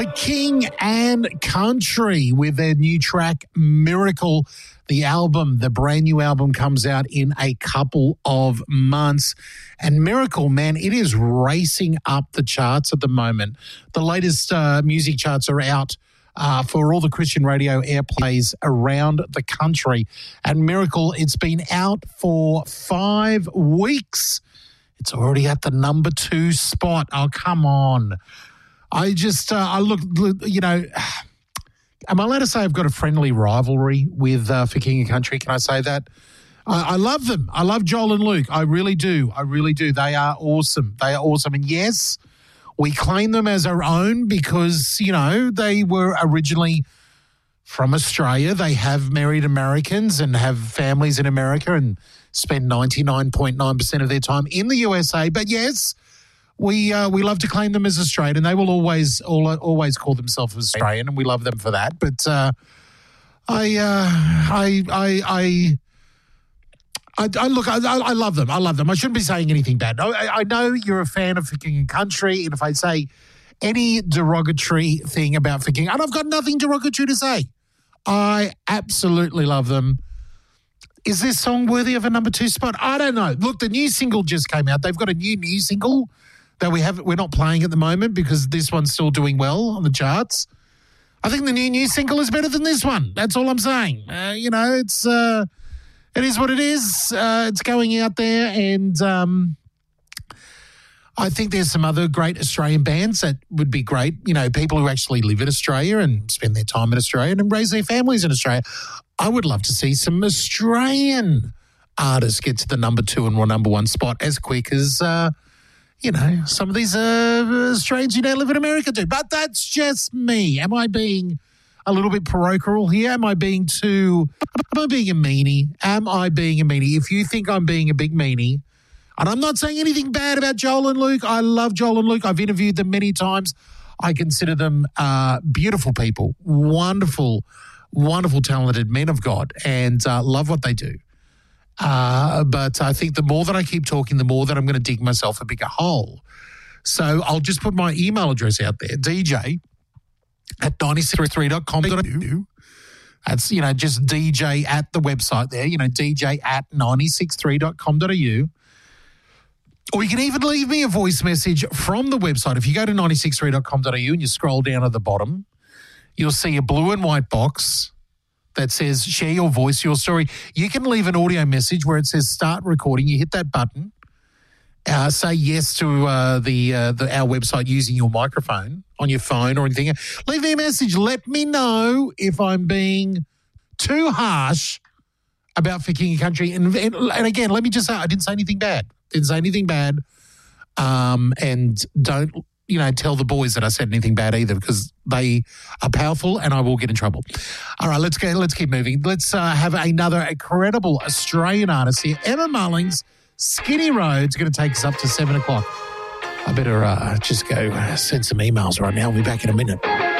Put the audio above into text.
For King and Country with their new track, Miracle. The album, the brand new album, comes out in a couple of months. And Miracle, man, it is racing up the charts at the moment. The latest music charts are out for all the Christian radio airplays around the country. And Miracle, it's been out for 5 weeks. It's already at the number 2 spot. Oh, come on. I look, you know, am I allowed to say I've got a friendly rivalry with For King and Country? Can I say that? I love them. I love Joel and Luke. I really do. I really do. They are awesome. They are awesome. And yes, we claim them as our own because, you know, they were originally from Australia. They have married Americans and have families in America and spend 99.9% of their time in the USA. But yes, we love to claim them as Australian, and they will always call themselves Australian, and we love them for that. But I love them. I love them. I shouldn't be saying anything bad. I know you're a fan of For King and Country, and if I say any derogatory thing about For King, and I've got nothing derogatory to say, I absolutely love them. Is this song worthy of a number 2 spot? I don't know. Look, the new single just came out. They've got a new single that we're not playing at the moment because this one's still doing well on the charts. I think the new single is better than this one. That's all I'm saying. You know, it is what it is. It's going out there, and I think there's some other great Australian bands that would be great. You know, people who actually live in Australia and spend their time in Australia and raise their families in Australia. I would love to see some Australian artists get to the number 2 and number 1 spot as quick as, you know, some of these Australians who now live in America do. But that's just me. Am I being a little bit parochial here? Am I being a meanie? Am I being a meanie? If you think I'm being a big meanie, and I'm not saying anything bad about Joel and Luke. I love Joel and Luke. I've interviewed them many times. I consider them beautiful people, wonderful, talented men of God, and love what they do. But I think the more that I keep talking, the more that I'm going to dig myself a bigger hole. So I'll just put my email address out there, dj@963.com.au. That's, you know, just DJ at the website there, you know, dj@963.com.au. Or you can even leave me a voice message from the website. If you go to 963.com.au and you scroll down at the bottom, you'll see a blue and white box that says share your voice, your story. You can leave an audio message where it says start recording. You hit that button, say yes to our website using your microphone on your phone or anything. Leave me a message. Let me know if I'm being too harsh about For King and Country. And again, let me just say, I didn't say anything bad. And don't, you know, tell the boys that I said anything bad either, because they are powerful and I will get in trouble. All right, let's keep moving. Let's have another incredible Australian artist here. Emma Mullings, Skinny Road's going to take us up to 7 o'clock. I better just go send some emails right now. We'll be back in a minute.